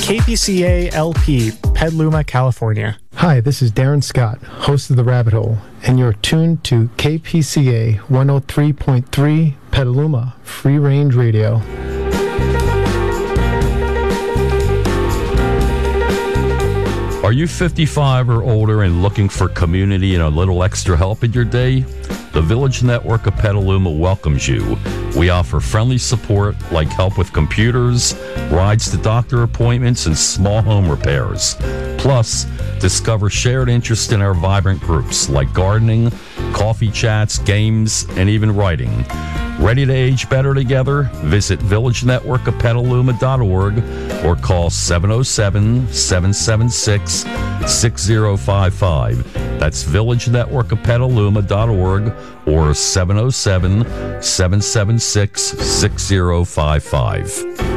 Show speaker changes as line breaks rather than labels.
KPCA LP, Petaluma, California.
Hi, this is Darren Scott, host of The Rabbit Hole, and you're tuned to KPCA 103.3 Petaluma, Free Range Radio.
Are you 55 or older and looking for community and a little extra help in your day? The Village Network of Petaluma welcomes you. We offer friendly support like help with computers, rides to doctor appointments, and small home repairs. Plus, discover shared interest in our vibrant groups like gardening, coffee chats, games, and even writing. Ready to age better together? Visit villagenetworkofpetaluma.org or call 707-776-6055. That's villagenetworkofpetaluma.org or 707-776-6055.